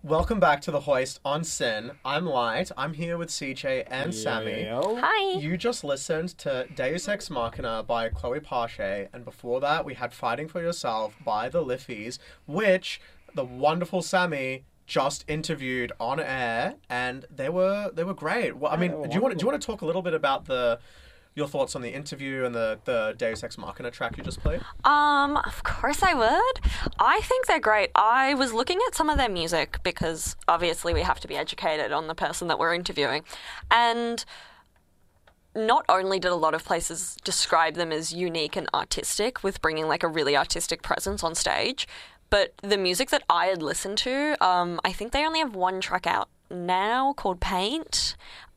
Welcome back to The Hoist on Sin. I'm Light. I'm here with CJ and Sammy. Hi. You just listened to Deus Ex Machina by Chloe Parche, and before that we had Fighting for Yourself by the Liffies, which the wonderful Sammy just interviewed on air, and they were great. Well, I mean, do you want to talk a little bit about your thoughts on the interview and the Deus Ex Machina track you just played? Of course I would. I think they're great. I was looking at some of their music because obviously we have to be educated on the person that we're interviewing. And not only did a lot of places describe them as unique and artistic with bringing like a really artistic presence on stage, but the music that I had listened to, I think they only have one track out now called Paint.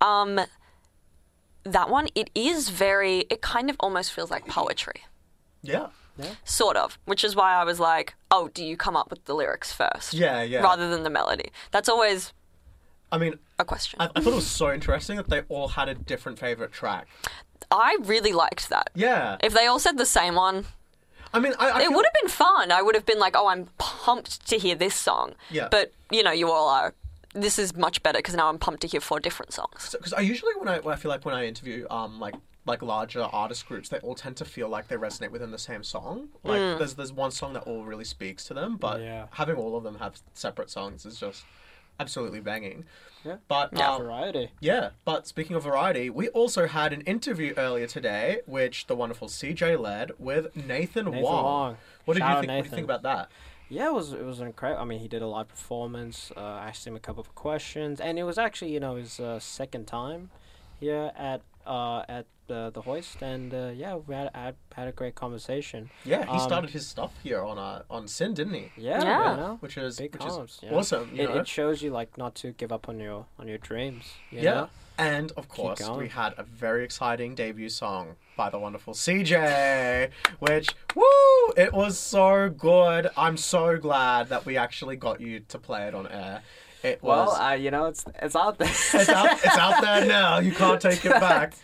That one, it kind of almost feels like poetry. Yeah. Sort of, which is why I was like, oh, do you come up with the lyrics first? Yeah. Rather than the melody. That's always a question. I thought it was so interesting that they all had a different favourite track. I really liked that. Yeah. If they all said the same one, I mean, it would have been fun. I would have been like, oh, I'm pumped to hear this song. Yeah. But, you all are. This is much better because now I'm pumped to hear 4 different songs. Because I usually, when I feel like when I interview like larger artist groups, they all tend to feel like they resonate within the same song. Like there's one song that all really speaks to them, but having all of them have separate songs is just absolutely banging. Yeah. But variety. Yeah, but speaking of variety, we also had an interview earlier today, which the wonderful CJ led with Nathan Wong. What did you think about that? Yeah, it was incredible. I mean, he did a live performance. I asked him a couple of questions, and it was actually his second time here at the Hoist, and we had a great conversation. Yeah, he started his stuff here on Sin, didn't he? Yeah. Which is yeah. awesome. It shows you like not to give up on your dreams. You yeah. know? And, of course, we had a very exciting debut song by the wonderful CJ, which, it was so good. I'm so glad that we actually got you to play it on air. It was... Well, it's out there. It's out there now. You can't take it back.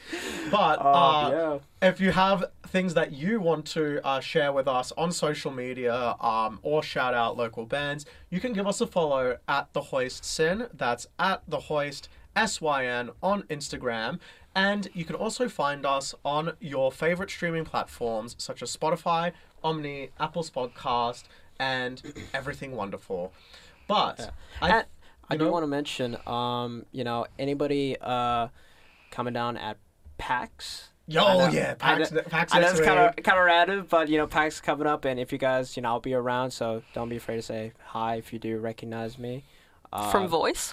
But if you have things that you want to share with us on social media or shout out local bands, you can give us a follow at The Hoist Sin. That's at The Hoist SYN on Instagram, and you can also find us on your favorite streaming platforms such as Spotify, Omni, Apple's Podcast, and everything wonderful. But I do want to mention, anybody coming down at PAX. PAX. I know it's kind of random, but PAX coming up, and if you guys, I'll be around, so don't be afraid to say hi if you do recognize me. From voice?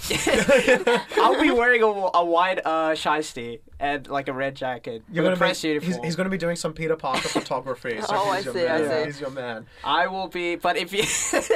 I'll be wearing a white shiesty and like a red jacket. He's going to be doing some Peter Parker photography. So I see. He's your man. I will be, but if you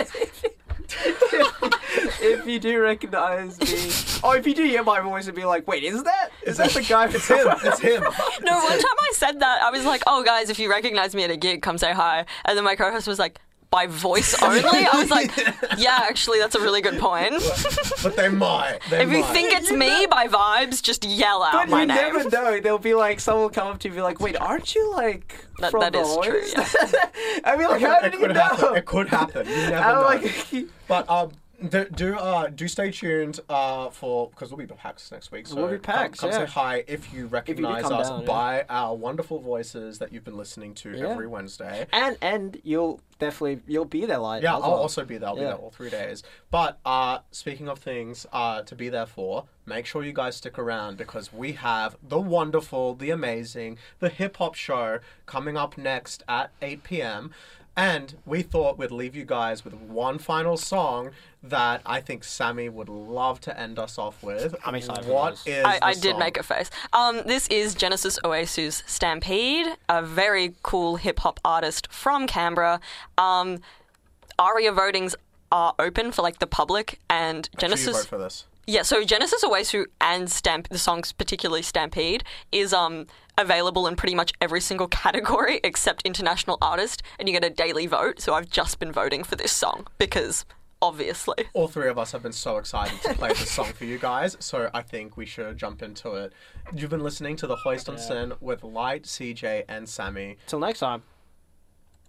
if you do recognize me, or if you do hear my voice and be like, wait, is that the guy? It's him. It's him. No, one time I said that, I was like, oh guys, if you recognize me at a gig, come say hi. And then my co-host was like, by voice only? I was like, yeah, actually, that's a really good point. But they might. If you think it's me by vibes, just yell out my name. But you never know. There'll be like, someone will come up to you and be like, wait, aren't you like from that the is true, Hoist? I mean, like, how did you know? It could happen. You never know. But do stay tuned because we'll be PAX next week. So we'll be PAX. Come say hi if you recognize us by our wonderful voices that you've been listening to every Wednesday. And you'll be there live. Yeah, I'll also be there. I'll be there all 3 days. But speaking of things to be there for, make sure you guys stick around because we have the wonderful, the amazing, the hip hop show coming up next at 8 p.m. And we thought we'd leave you guys with one final song that I think Sammy would love to end us off with. I'm excited. I did make a face. This is Genesis Oasu's Stampede, a very cool hip-hop artist from Canberra. ARIA votings are open for like the public, and Genesis... Make sure you vote for this. Yeah, so Genesis Oasu and the song's particularly Stampede is available in pretty much every single category except international artist, and you get a daily vote. So I've just been voting for this song because obviously all 3 of us have been so excited to play this song for you guys, so I think we should jump into it. You've been listening to The Hoist on Sin with Light, CJ, and Sammy. Till next time.